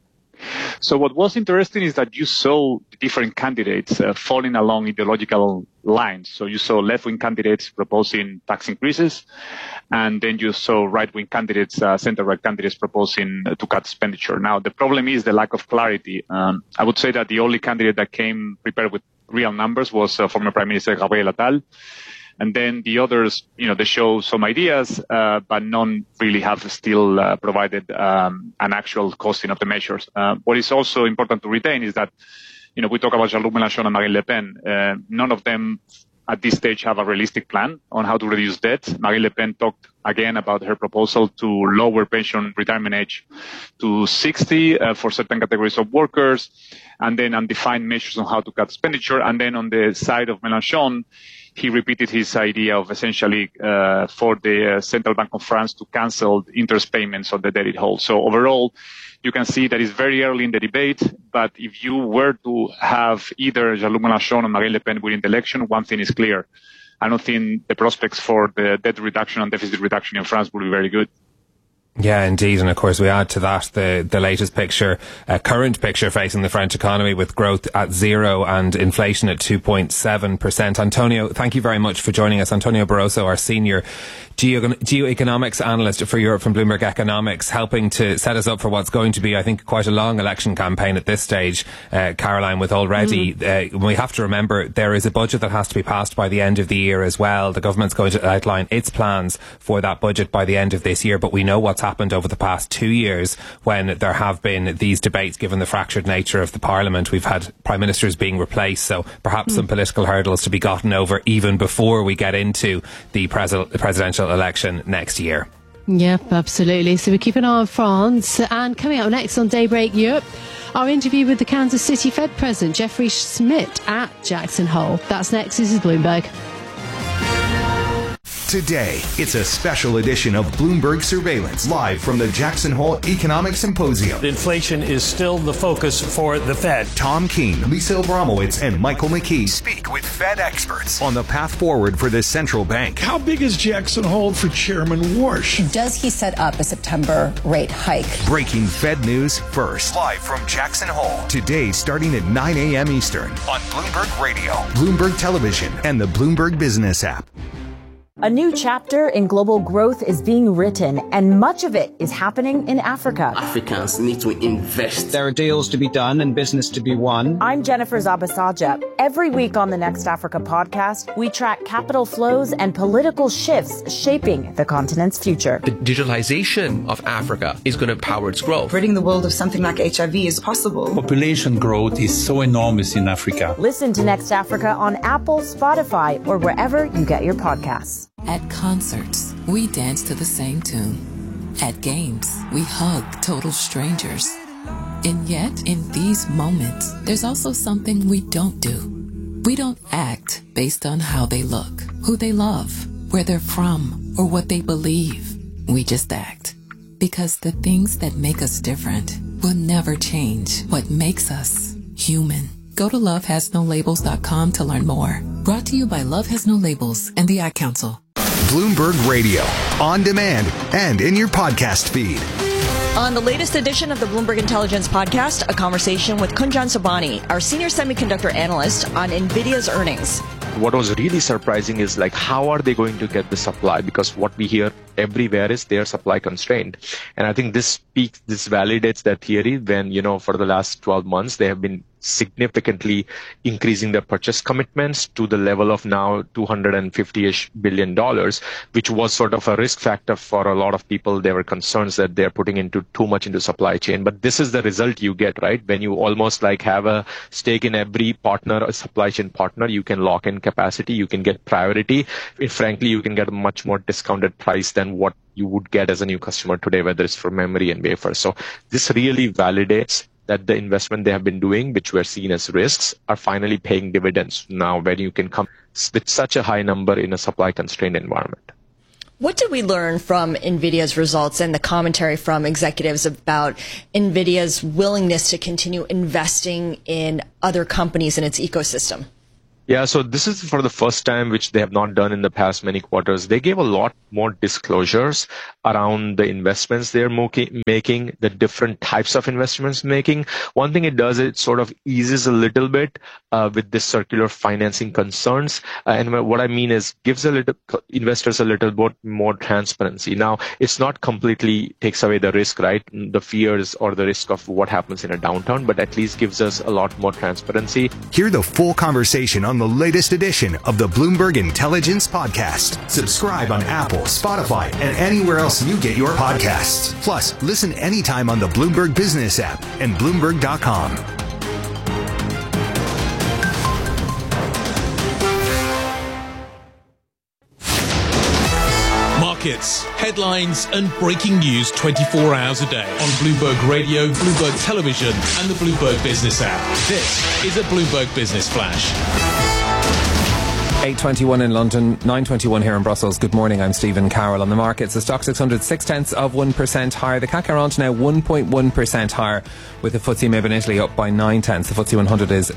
So what was interesting is that you saw different candidates falling along ideological lines. So you saw left-wing candidates proposing tax increases, and then you saw right-wing candidates, center-right candidates proposing to cut expenditure. Now, the problem is the lack of clarity. I would say that the only candidate that came prepared with real numbers was former Prime Minister Gabriel Attal. And then the others, they show some ideas, but none really have still provided an actual costing of the measures. What is also important to retain is that, we talk about Jean-Luc Mélenchon and Marine Le Pen. None of them at this stage have a realistic plan on how to reduce debt. Marine Le Pen talked again about her proposal to lower pension retirement age to 60 for certain categories of workers, and then undefined measures on how to cut expenditure. And then on the side of Mélenchon, he repeated his idea of essentially for the Central Bank of France to cancel interest payments on the debt it holds. So overall, you can see that it's very early in the debate, but if you were to have either Jean-Luc Mélenchon or Marine Le Pen winning the election, one thing is clear. I don't think the prospects for the debt reduction and deficit reduction in France will be very good. Yeah, indeed. And of course, we add to that the latest picture, current picture facing the French economy with growth at 0 and inflation at 2.7%. Antonio, thank you very much for joining us. Antonio Barroso, our senior geoeconomics analyst for Europe from Bloomberg Economics, helping to set us up for what's going to be, I think, quite a long election campaign at this stage, Caroline, with already, we have to remember there is a budget that has to be passed by the end of the year as well. The government's going to outline its plans for that budget by the end of this year, but we know what's happened over the past 2 years when there have been these debates, given the fractured nature of the parliament. We've had prime ministers being replaced, so perhaps some political hurdles to be gotten over even before we get into the presidential election next year. Yep, absolutely. So we keep an eye on France. And coming up next on Daybreak Europe, our interview with the Kansas City Fed President Jeffrey Schmidt at Jackson Hole. That's next. This is Bloomberg. Today, it's a special edition of Bloomberg Surveillance, live from the Jackson Hole Economic Symposium. Inflation is still the focus for the Fed. Tom Keene, Lisa Abramowitz, and Michael McKee speak with Fed experts on the path forward for the central bank. How big is Jackson Hole for Chairman Warsh? Does he set up a September rate hike? Breaking Fed news first. Live from Jackson Hole. Today, starting at 9 a.m. Eastern on Bloomberg Radio, Bloomberg Television, and the Bloomberg Business app. A new chapter in global growth is being written, and much of it is happening in Africa. Africans need to invest. There are deals to be done and business to be won. I'm Jennifer Zabasaja. Every week on the Next Africa podcast, we track capital flows and political shifts shaping the continent's future. The digitalization of Africa is going to power its growth. Ridding the world of something like HIV is possible. Population growth is so enormous in Africa. Listen to Next Africa on Apple, Spotify, or wherever you get your podcasts. At concerts, we dance to the same tune. At games, we hug total strangers. And yet, in these moments, there's also something we don't do. We don't act based on how they look, who they love, where they're from, or what they believe. We just act. Because the things that make us different will never change what makes us human. Go to lovehasnolabels.com to learn more. Brought to you by Love Has No Labels and the Ad Council. Bloomberg Radio, on demand and in your podcast feed. On the latest edition of the Bloomberg Intelligence Podcast, a conversation with Kunjan Sobhani, our senior semiconductor analyst, on NVIDIA's earnings. What was really surprising is like, how are they going to get the supply? Because what we hear everywhere is they are supply constrained. And I think this validates that theory when, for the last 12 months, they have been significantly increasing their purchase commitments to the level of now $250-ish billion, which was sort of a risk factor for a lot of people. There were concerns that they're putting into too much into supply chain. But this is the result you get, right? When you almost like have a stake in every partner, a supply chain partner, you can lock in capacity, you can get priority. Frankly, you can get a much more discounted price than what you would get as a new customer today, whether it's for memory and wafer. So this really validates that the investment they have been doing, which were seen as risks, are finally paying dividends now when you can come with such a high number in a supply constrained environment. What did we learn from NVIDIA's results and the commentary from executives about NVIDIA's willingness to continue investing in other companies in its ecosystem? Yeah, so this is for the first time, which they have not done in the past many quarters. They gave a lot more disclosures around the investments they're making, the different types of investments making. One thing it does, it sort of eases a little bit with this circular financing concerns. And what I mean is gives investors a little bit more transparency. Now, it's not completely takes away the risk, right? The fears or the risk of what happens in a downturn, but at least gives us a lot more transparency. Hear the full conversation on the latest edition of the Bloomberg Intelligence Podcast. Subscribe on Apple, Spotify, and anywhere else you get your podcasts. Plus, listen anytime on the Bloomberg Business app and Bloomberg.com. Markets, headlines, and breaking news 24 hours a day on Bloomberg Radio, Bloomberg Television, and the Bloomberg Business app. This is a Bloomberg Business Flash. 8:21 in London, 9:21 here in Brussels. Good morning, I'm Stephen Carroll. On the markets, the Stock 600 0.6% higher. The CAC 40 now 1.1% higher, with the FTSE MIB in Italy up by 0.9. The FTSE 100 is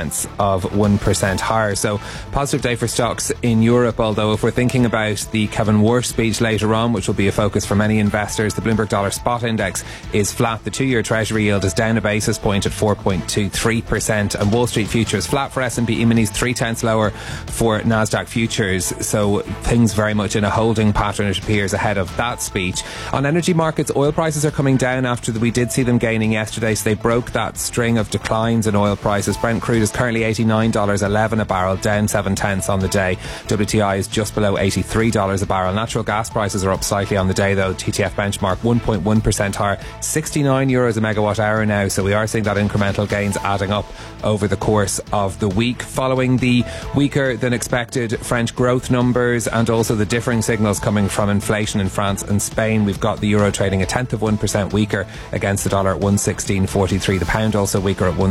0.3% higher. So positive day for stocks in Europe, although if we're thinking about the Kevin Warsh speech later on, which will be a focus for many investors, the Bloomberg Dollar Spot Index is flat. The 2-year Treasury yield is down a basis point at 4.23%, and Wall Street futures flat for S&P E-minis, 0.3 lower for Nasdaq futures. So things very much in a holding pattern, it appears, ahead of that speech. On energy markets, oil prices are coming down after we did see them gaining yesterday, so they broke that string of declines in oil prices. Brent crude is currently $89.11 a barrel, down 0.7 on the day. WTI is just below $83 a barrel. Natural gas prices are up slightly on the day though. TTF benchmark 1.1% higher, €69 a megawatt hour now, so we are seeing that incremental gains adding up over the course of the week, following the weaker than expected French growth numbers and also the differing signals coming from inflation in France and Spain. We've got the euro trading 0.1% weaker against the dollar at 116.43. The pound also weaker at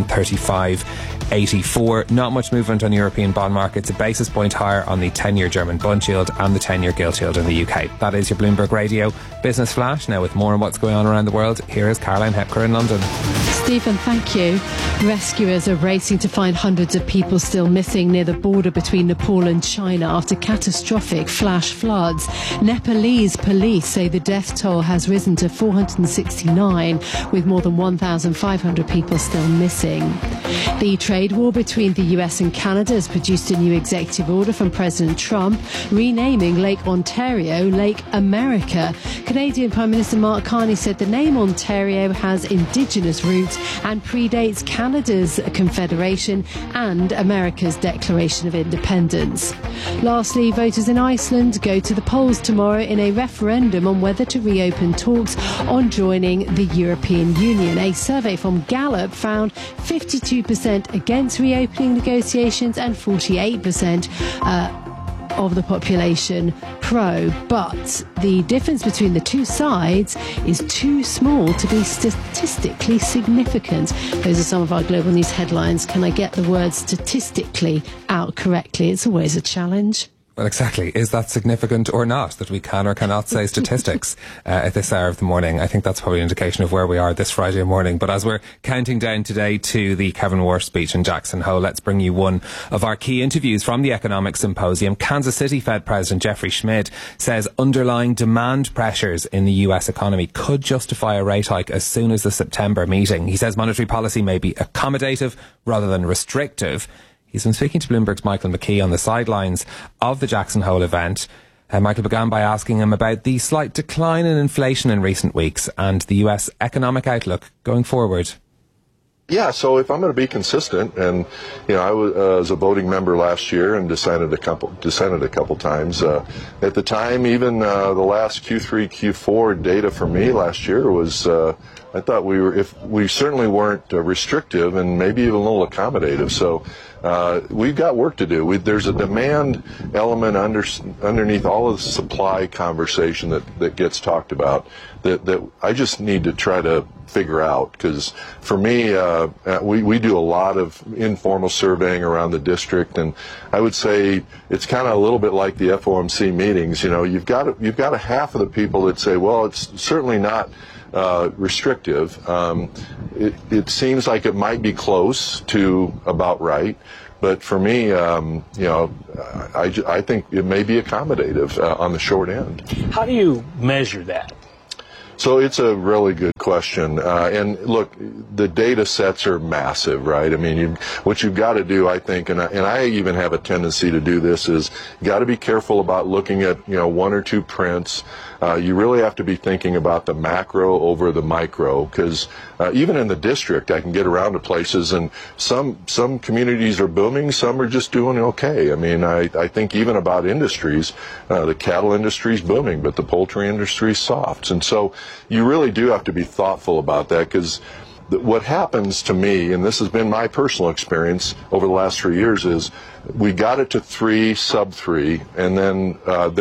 135.84. Not much movement on European bond markets, a basis point higher on the 10-year German bund yield and the 10-year gilt yield in the UK. That is your Bloomberg Radio Business Flash. Now, with more on what's going on around the world, here is Caroline Hepker in London. Stephen, thank you. Rescuers are racing to find hundreds of people still missing near the border between Nepal and China after catastrophic flash floods. Nepalese police say the death toll has risen to 469, with more than 1,500 people still missing. The trade war between the US and Canada has produced a new executive order from President Trump renaming Lake Ontario Lake America. Canadian Prime Minister Mark Carney said the name Ontario has Indigenous roots and predates Canada's Confederation and America's Declaration of Independence. Lastly, voters in Iceland go to the polls tomorrow in a referendum on whether to reopen talks on joining the European Union. A survey from Gallup found 52% against reopening negotiations and 48% of the population pro, but the difference between the two sides is too small to be statistically significant. Those are some of our global news headlines. Can I get the word statistically out correctly? It's always a challenge. Well, exactly. Is that significant or not, that we can or cannot say statistics at this hour of the morning? I think that's probably an indication of where we are this Friday morning. But as we're counting down today to the Kevin Warsh speech in Jackson Hole, let's bring you one of our key interviews from the Economic Symposium. Kansas City Fed President Jeffrey Schmidt says underlying demand pressures in the US economy could justify a rate hike as soon as the September meeting. He says monetary policy may be accommodative rather than restrictive. He's been speaking to Bloomberg's Michael McKee on the sidelines of the Jackson Hole event. Michael began by asking him about the slight decline in inflation in recent weeks and the US economic outlook going forward. Yeah, so if I'm going to be consistent, and I was a voting member last year and dissented a couple times. At the time, even the last Q3, Q4 data for me last year was, I thought we certainly weren't restrictive and maybe even a little accommodative. So we've got work to do. There's a demand element underneath all of the supply conversation that gets talked about that I just need to try to figure out, because for me, we do a lot of informal surveying around the district, and I would say it's kind of a little bit like the FOMC meetings. You've got a half of the people that say, well, it's certainly not restrictive. It seems like it might be close to about right. But for me, I think it may be accommodative on the short end. How do you measure that? So it's a really good question. And look, the data sets are massive, right? I mean, what you've got to do, I think, and I even have a tendency to do this, is you got to be careful about looking at, one or two prints. You really have to be thinking about the macro over the micro, because even in the district, I can get around to places, and some communities are booming, some are just doing okay. I mean, I think even about industries, the cattle industry is booming, but the poultry industry is soft. And so you really do have to be thoughtful about that, because what happens to me, and this has been my personal experience over the last 3 years, is we got it to 3, sub 3, and then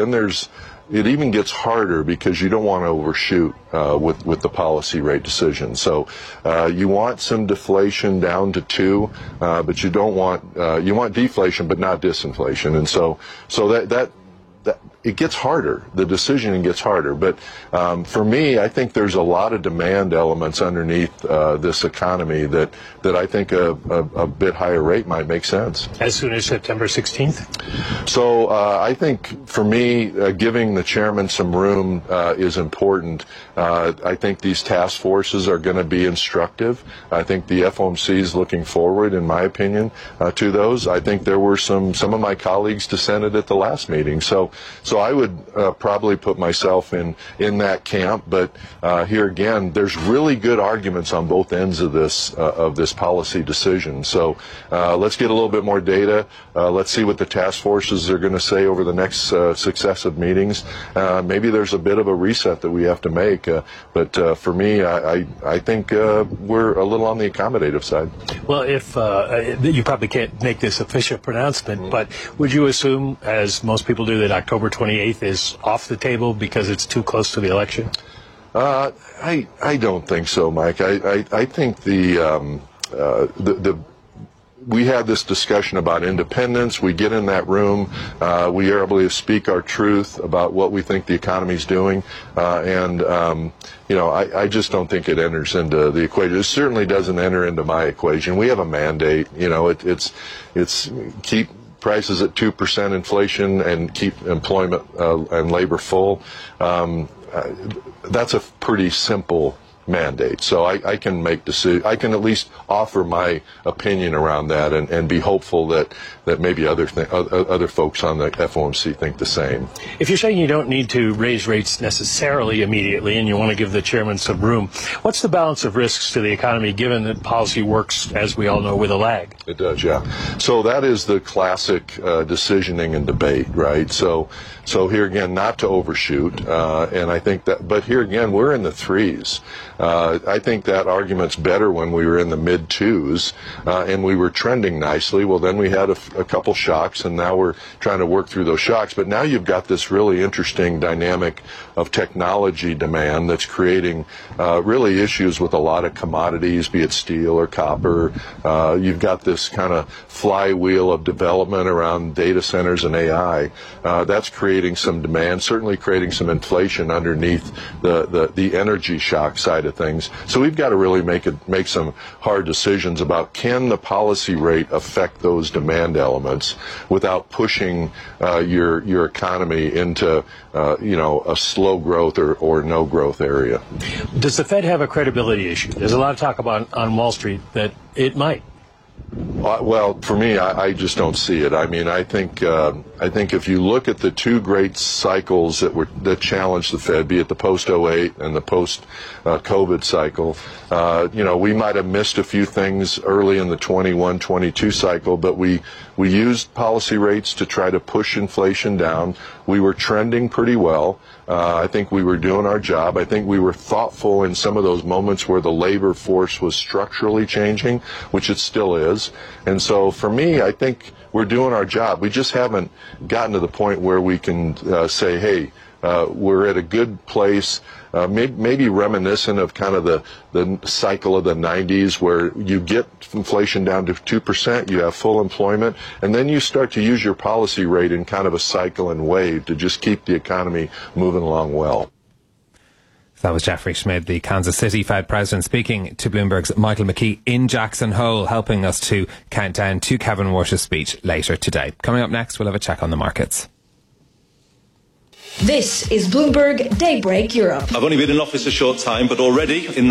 it even gets harder because you don't want to overshoot with the policy rate decision. So you want some deflation down to 2, but you don't want you want deflation but not disinflation, and so that it gets harder. The decisioning gets harder. But for me, I think there's a lot of demand elements underneath this economy that I think a bit higher rate might make sense. As soon as September 16th? So I think for me, giving the chairman some room is important. I think these task forces are going to be instructive. I think the FOMC is looking forward, in my opinion, to those. I think there were some of my colleagues dissented at the last meeting. So I would probably put myself in that camp. But here again, there's really good arguments on both ends of this policy decision. So let's get a little bit more data. Let's see what the task forces are going to say over the next successive meetings. Maybe there's a bit of a reset that we have to make. But for me, I think we're a little on the accommodative side. Well, if you probably can't make this official pronouncement, but would you assume, as most people do, that October 28th is off the table because it's too close to the election? I don't think so, Mike. I think we had this discussion about independence. We get in that room. We are able to speak our truth about what we think the economy's doing. I just don't think it enters into the equation. It certainly doesn't enter into my equation. We have a mandate. It's keep prices at 2% inflation and keep employment and labor full. That's a pretty simple mandate. So I can make decisions. I can at least offer my opinion around that and be hopeful that maybe other folks on the FOMC think the same. If you're saying you don't need to raise rates necessarily immediately and you want to give the chairman some room, what's the balance of risks to the economy given that policy works, as we all know, with a lag? It does, yeah. So that is the classic decisioning and debate, right? So here again, not to overshoot, and I think that, but here again, we're in the 3s. I think that argument's better when we were in the mid-2s, and we were trending nicely. Well, then we had a couple shocks, and now we're trying to work through those shocks. But now you've got this really interesting dynamic of technology demand that's creating really issues with a lot of commodities, be it steel or copper. You've got this kind of flywheel of development around data centers and AI. That's creating some demand, certainly creating some inflation underneath the energy shock side of things. So we've got to really make some hard decisions about, can the policy rate affect those demand elements without pushing your economy into a slow growth or no growth area. Does the Fed have a credibility issue? There's a lot of talk about on Wall Street that it might. Well, for me, I just don't see it. I mean, I think if you look at the two great cycles that challenged the Fed, be it the post-08 and the post-COVID cycle, we might have missed a few things early in the 21-22 cycle, but we used policy rates to try to push inflation down. We were trending pretty well. I think we were doing our job. I think we were thoughtful in some of those moments where the labor force was structurally changing, which it still is. And so for me, I think we're doing our job. We just haven't gotten to the point where we can say, hey, we're at a good place, maybe reminiscent of kind of the cycle of the 90s where you get inflation down to 2%, you have full employment, and then you start to use your policy rate in kind of a cycle and wave to just keep the economy moving along well. That was Jeffrey Schmid, the Kansas City Fed president, speaking to Bloomberg's Michael McKee in Jackson Hole, helping us to count down to Kevin Warsh's speech later today. Coming up next, we'll have a check on the markets. This is Bloomberg Daybreak Europe. I've only been in office a short time, but already in